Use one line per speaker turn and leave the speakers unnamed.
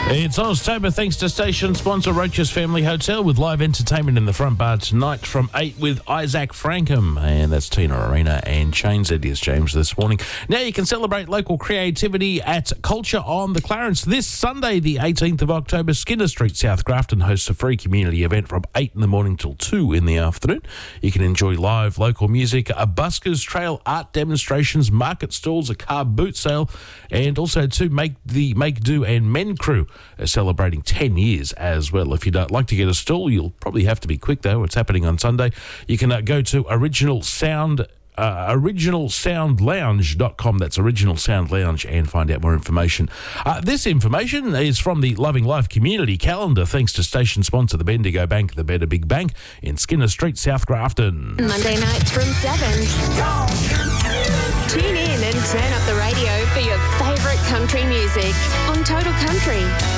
It's Oztober thanks to station sponsor Roach's Family Hotel with live entertainment in the front bar tonight from 8 with Isaac Frankham. And that's Tina Arena and Chains Edius James this morning. Now you can celebrate local creativity at Culture on the Clarence. This Sunday, the 18th of October, Skinner Street, South Grafton hosts a free community event from 8 in the morning till 2 in the afternoon. You can enjoy live local music, a buskers trail, art demonstrations, market stalls, a car boot sale, and also to Make Do and Men Crew celebrating 10 years as well. If you'd like to get a stall, you'll probably have to be quick though. It's happening on Sunday. You can go to originalsoundlounge.com. That's Original Sound Lounge, and find out more information. This information is from the Loving Life Community Calendar, thanks to station sponsor the Bendigo Bank, the Better Big Bank in Skinner Street, South Grafton.
Monday nights from 7. Tune in and turn up the radio for your favourite country music on Total Country.